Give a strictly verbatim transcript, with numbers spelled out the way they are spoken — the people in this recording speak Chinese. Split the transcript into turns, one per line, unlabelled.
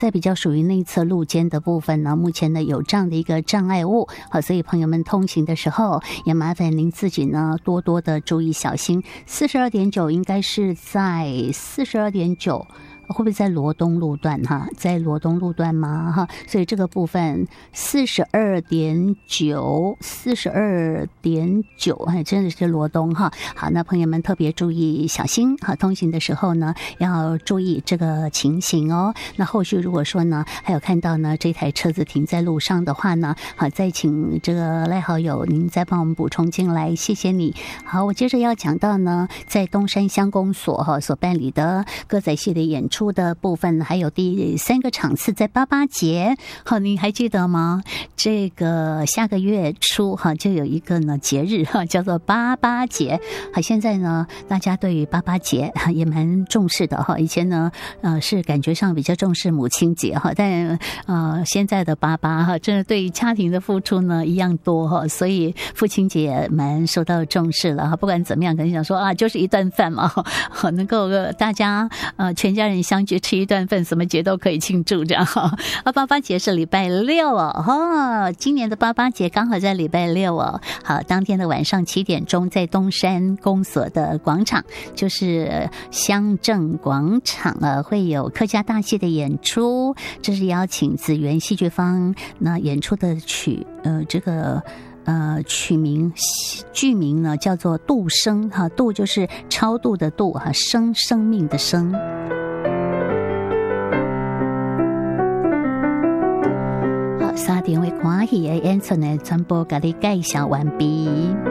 在比较属于内侧路肩的部分呢，目前呢有这样的一个障碍物，好，所以朋友们通行的时候也麻烦您自己呢多多的注意小心。四十二点九应该是在四十二点九。会不会在罗东路段哈？在罗东路段吗？哈，所以这个部分四十二点九，四十二点九，哎，真的是罗东哈。好，那朋友们特别注意小心哈，通行的时候呢要注意这个情形哦。那后续如果说呢，还有看到呢这台车子停在路上的话呢，好，再请这个赖好友您再帮我们补充进来，谢谢你。好，我接着要讲到呢，在东山乡公所哈所办理的歌仔戏的演出的部分，还有第三个场次在八八节，好，你还记得吗？这个下个月初哈就有一个呢节日哈，叫做八八节。好，现在呢大家对于八八节也蛮重视的哈。以前呢呃是感觉上比较重视母亲节哈，但呃现在的八八哈，真的对于家庭的付出呢一样多哈，所以父亲节也蛮受到重视了哈。不管怎么样，可能想说啊，就是一顿饭嘛，好，能够大家呃全家人相聚吃一顿饭，什么节都可以庆祝这样哈。啊，八八节是礼拜六哦，哦，今年的八八节刚好在礼拜六哦。好，当天的晚上七点钟，在东山公所的广场，就是乡政广场啊，会有客家大戏的演出。这是邀请紫园戏剧坊那演出的曲，呃，这个。呃，曲名剧名呢叫做度生哈，度就是超度的度哈，生生命的生。好，三点为欢喜的演出呢，全部给你介绍完毕。